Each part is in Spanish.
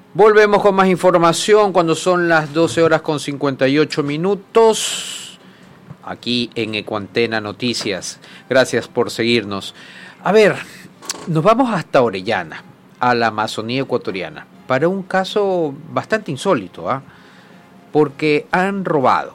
Volvemos con más información cuando son las 12 horas con 58 minutos, aquí en Ecuantena Noticias. Gracias por seguirnos. A ver, nos vamos hasta Orellana, a la Amazonía ecuatoriana, para un caso bastante insólito, porque han robado,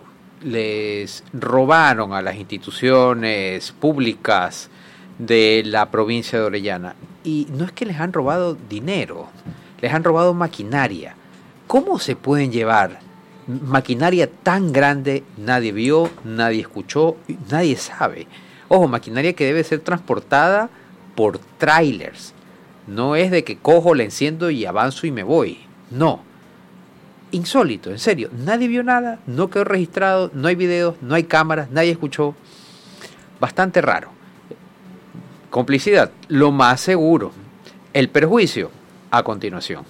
les robaron a las instituciones públicas de la provincia de Orellana. Y no es que les han robado dinero, les han robado maquinaria. ¿Cómo se pueden llevar maquinaria tan grande? Nadie vio, nadie escuchó, nadie sabe. Ojo, maquinaria que debe ser transportada por trailers. No es de que cojo, la enciendo y avanzo y me voy. No. Insólito, en serio. Nadie vio nada, no quedó registrado, no hay videos, no hay cámaras, nadie escuchó. Bastante raro. Complicidad, lo más seguro. El perjuicio, a continuación.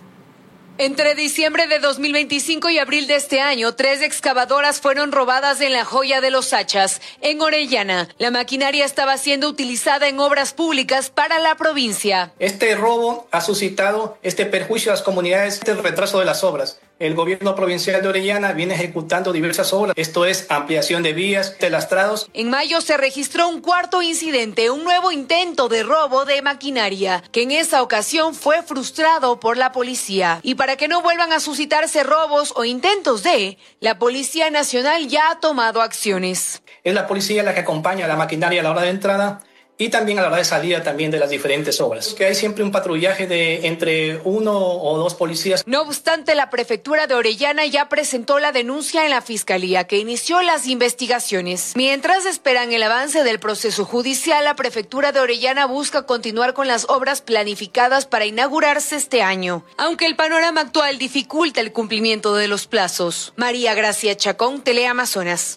Entre diciembre de 2025 y abril de este año, 3 excavadoras fueron robadas en la Joya de los Hachas, en Orellana. La maquinaria estaba siendo utilizada en obras públicas para la provincia. Este robo ha suscitado este perjuicio a las comunidades, el retraso de las obras. El gobierno provincial de Orellana viene ejecutando diversas obras, esto es ampliación de vías, lastrados. En mayo se registró un cuarto incidente, un nuevo intento de robo de maquinaria, que en esa ocasión fue frustrado por la policía. Y para que no vuelvan a suscitarse robos o intentos la Policía Nacional ya ha tomado acciones. Es la policía la que acompaña a la maquinaria a la hora de entrada y también a la hora de salida también de las diferentes obras. Que hay siempre un patrullaje de entre 1 o 2 policías. No obstante, la prefectura de Orellana ya presentó la denuncia en la fiscalía, que inició las investigaciones. Mientras esperan el avance del proceso judicial, la prefectura de Orellana busca continuar con las obras planificadas para inaugurarse este año, aunque el panorama actual dificulta el cumplimiento de los plazos. María Gracia Chacón, Teleamazonas.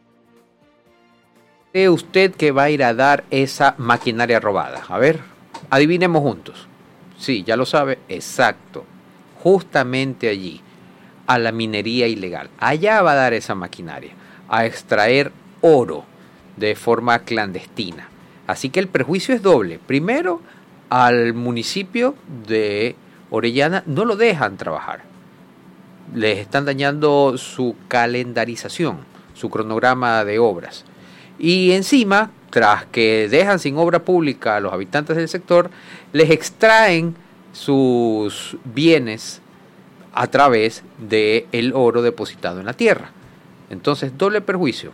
¿Cree usted que va a ir a dar esa maquinaria robada? A ver, adivinemos juntos. Sí, ya lo sabe, exacto. Justamente allí, a la minería ilegal. Allá va a dar esa maquinaria, a extraer oro de forma clandestina. Así que el perjuicio es doble. Primero, al municipio de Orellana no lo dejan trabajar. Les están dañando su calendarización, su cronograma de obras. Y encima, tras que dejan sin obra pública a los habitantes del sector, les extraen sus bienes a través del oro depositado en la tierra. Entonces, doble perjuicio.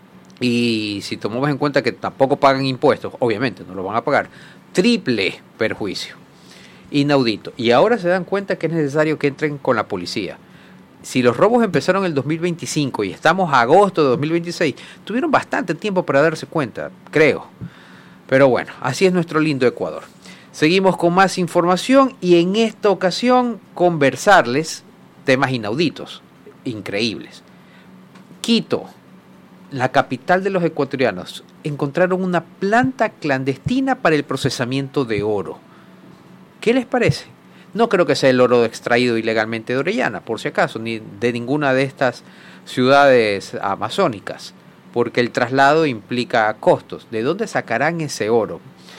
Y si tomamos en cuenta que tampoco pagan impuestos, obviamente no lo van a pagar, triple perjuicio. Inaudito. Y ahora se dan cuenta que es necesario que entren con la policía. Si los robos empezaron en el 2025 y estamos a agosto de 2026, tuvieron bastante tiempo para darse cuenta, creo. Pero bueno, así es nuestro lindo Ecuador. Seguimos con más información y en esta ocasión conversarles temas inauditos, increíbles. Quito, la capital de los ecuatorianos, encontraron una planta clandestina para el procesamiento de oro. ¿Qué les parece? No creo que sea el oro extraído ilegalmente de Orellana, por si acaso, ni de ninguna de estas ciudades amazónicas, porque el traslado implica costos. ¿De dónde sacarán ese oro?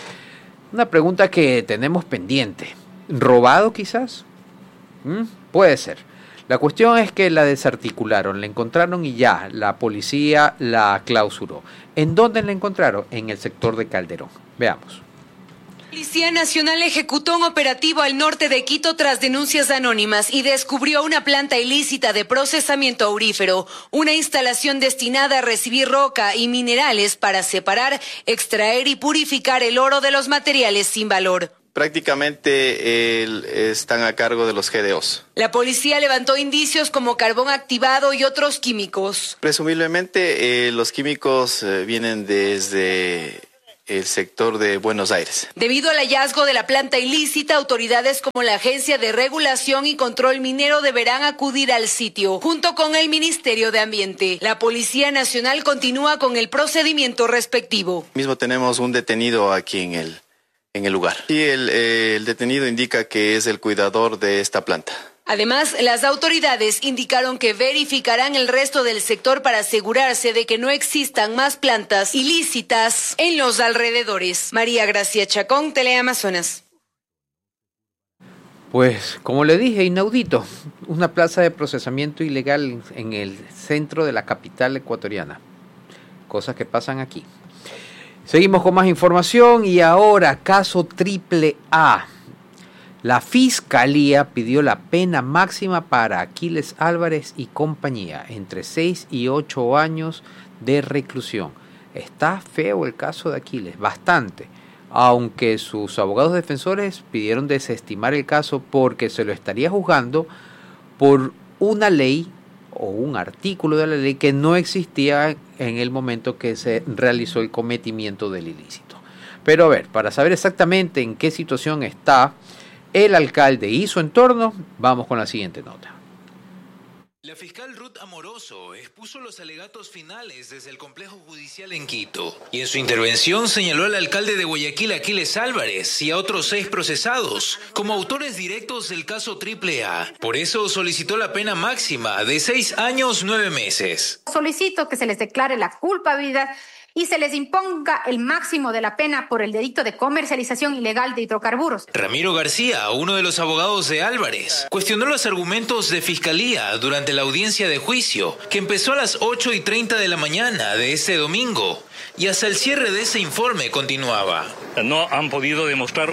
Una pregunta que tenemos pendiente. ¿Robado quizás? Puede ser. La cuestión es que la desarticularon, la encontraron y ya, la policía la clausuró. ¿En dónde la encontraron? En el sector de Calderón. Veamos. La Policía Nacional ejecutó un operativo al norte de Quito tras denuncias anónimas y descubrió una planta ilícita de procesamiento aurífero, una instalación destinada a recibir roca y minerales para separar, extraer y purificar el oro de los materiales sin valor. Prácticamente están a cargo de los GDOs. La policía levantó indicios como carbón activado y otros químicos. Presumiblemente los químicos vienen desde el sector de Buenos Aires. Debido al hallazgo de la planta ilícita, autoridades como la Agencia de Regulación y Control Minero deberán acudir al sitio, junto con el Ministerio de Ambiente. La Policía Nacional continúa con el procedimiento respectivo. Mismo tenemos un detenido aquí en el lugar. Y el detenido indica que es el cuidador de esta planta. Además, las autoridades indicaron que verificarán el resto del sector para asegurarse de que no existan más plantas ilícitas en los alrededores. María Gracia Chacón, Teleamazonas. Pues, como le dije, inaudito, una plaza de procesamiento ilegal en el centro de la capital ecuatoriana. Cosas que pasan aquí. Seguimos con más información y ahora caso AAA. La Fiscalía pidió la pena máxima para Aquiles Álvarez y compañía, entre 6 y 8 años de reclusión. Está feo el caso de Aquiles, bastante, aunque sus abogados defensores pidieron desestimar el caso porque se lo estaría juzgando por una ley o un artículo de la ley que no existía en el momento que se realizó el cometimiento del ilícito. Pero a ver, para saber exactamente en qué situación está el alcalde y su entorno, vamos con la siguiente nota. La fiscal Ruth Amoroso expuso los alegatos finales desde el complejo judicial en Quito y en su intervención señaló al alcalde de Guayaquil, Aquiles Álvarez, y a otros 6 procesados como autores directos del caso AAA. Por eso solicitó la pena máxima de 6 años 9 meses. Solicito que se les declare la culpabilidad y se les imponga el máximo de la pena por el delito de comercialización ilegal de hidrocarburos. Ramiro García, uno de los abogados de Álvarez, cuestionó los argumentos de fiscalía durante la audiencia de juicio, que empezó a las 8:30 de la mañana de este domingo, y hasta el cierre de ese informe continuaba. No han podido demostrar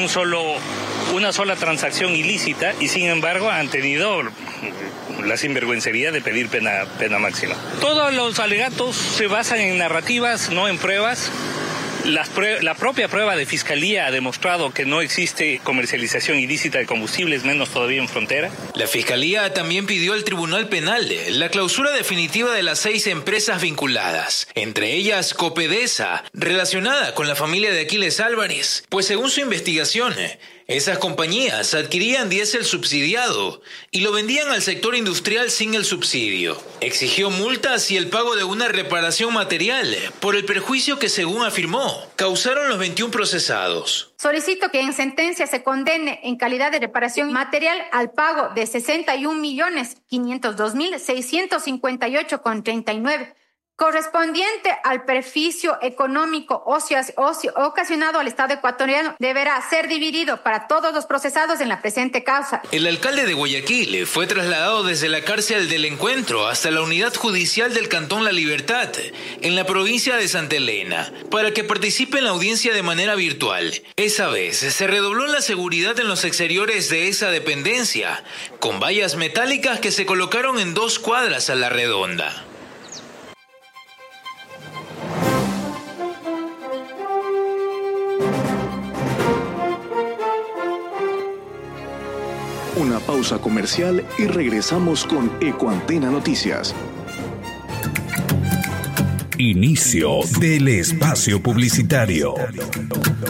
una sola transacción ilícita y sin embargo han tenido la sinvergüencería de pedir pena máxima. Todos los alegatos se basan en narrativas, no en pruebas. La propia prueba de fiscalía ha demostrado que no existe comercialización ilícita de combustibles, menos todavía en frontera. La fiscalía también pidió al Tribunal Penal la clausura definitiva de las 6 empresas vinculadas, entre ellas Copedesa, relacionada con la familia de Aquiles Álvarez, pues según su investigación, esas compañías adquirían diésel subsidiado y lo vendían al sector industrial sin el subsidio. Exigió multas y el pago de una reparación material por el perjuicio que, según afirmó, causaron los 21 procesados. Solicito que en sentencia se condene en calidad de reparación material al pago de 61.502.658,39, correspondiente al perjuicio económico ocasionado al Estado ecuatoriano, deberá ser dividido para todos los procesados en la presente causa. El alcalde de Guayaquil fue trasladado desde la cárcel del Encuentro hasta la unidad judicial del Cantón La Libertad, en la provincia de Santa Elena, para que participe en la audiencia de manera virtual. Esa vez se redobló la seguridad en los exteriores de esa dependencia, con vallas metálicas que se colocaron en 2 cuadras a la redonda. Una pausa comercial y regresamos con Ecoantena Noticias. Inicio del espacio publicitario.